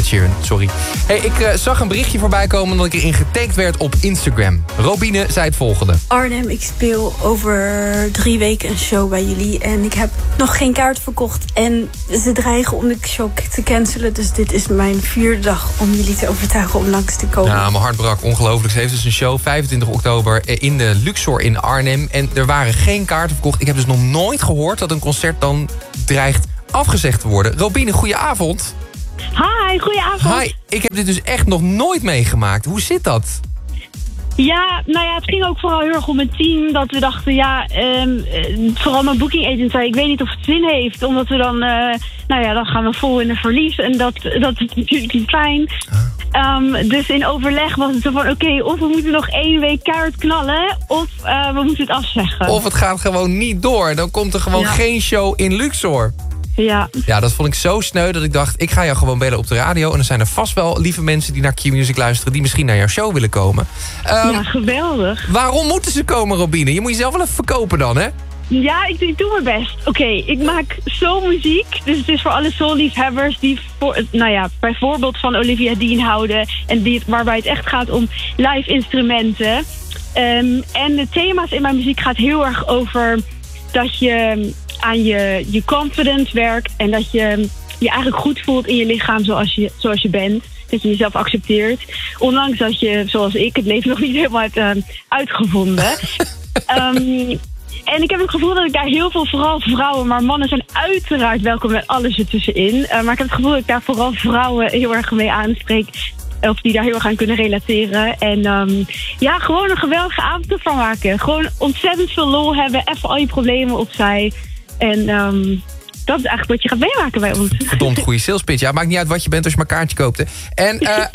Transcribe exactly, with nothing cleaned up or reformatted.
Ed Sheeran, sorry. Hey, ik uh, zag een berichtje voorbij komen omdat ik erin getagd werd op Instagram. Robine zei het volgende. Arnhem, ik speel over drie weken een show bij jullie. En ik heb nog geen kaart verkocht. En ze dreigen om de show te cancelen. Dus dit is mijn vierde dag om jullie te overtuigen om langs te komen. Ja, mijn hart brak ongelooflijk. Ze heeft dus een show vijfentwintig oktober in de Luxor in Arnhem. En er waren geen kaarten verkocht. Ik heb dus nog nooit gehoord dat een concert dan dreigt afgezegd te worden. Robine, goedenavond. Hi, goedenavond. Hi, ik heb dit dus echt nog nooit meegemaakt. Hoe zit dat? Ja, nou ja, het ging ook vooral heel erg om het team. Dat we dachten, ja, um, vooral mijn booking agent zei, ik weet niet of het zin heeft. Omdat we dan, uh, nou ja, dan gaan we vol in een verlies. En dat, dat is natuurlijk niet fijn. Ah. Um, dus in overleg was het zo van, oké, okay, of we moeten nog één week kaart knallen. Of uh, we moeten het afzeggen. Of het gaat gewoon niet door. Dan komt er gewoon ja. geen show in Luxor. Ja. ja, dat vond ik zo sneu dat ik dacht, ik ga jou gewoon bellen op de radio. En er zijn er vast wel lieve mensen die naar Q-Music luisteren, die misschien naar jouw show willen komen. Um, ja, geweldig. Waarom moeten ze komen, Robine? Je moet jezelf wel even verkopen dan, hè? Ja, ik, ik doe mijn best. Oké, okay, ik maak soulmuziek. Dus het is voor alle soulliefhebbers die voor, nou ja, bijvoorbeeld van Olivia Dean houden. En die, waarbij het echt gaat om live instrumenten. Um, en de thema's in mijn muziek gaat heel erg over dat je aan je, je confidence werkt. En dat je je eigenlijk goed voelt in je lichaam zoals je, zoals je bent. Dat je jezelf accepteert. Ondanks dat je, zoals ik, het leven nog niet helemaal hebt uh, uitgevonden. um, En ik heb het gevoel dat ik daar heel veel, vooral vrouwen, maar mannen zijn uiteraard welkom met alles ertussenin. Uh, maar ik heb het gevoel dat ik daar vooral vrouwen heel erg mee aanspreek. Of die daar heel erg aan kunnen relateren. En um, ja, gewoon een geweldige avond ervan maken. Gewoon ontzettend veel lol hebben. Even al je problemen opzij. En um, dat is eigenlijk wat je gaat meemaken bij ons. Verdomd goede sales pitch. Ja, maakt niet uit wat je bent als je maar kaartje koopt. Hè. En uh,